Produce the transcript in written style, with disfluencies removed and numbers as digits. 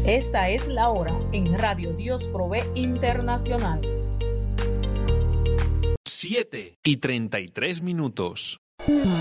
Esta es la hora en Radio Dios Provee Internacional. 7:33.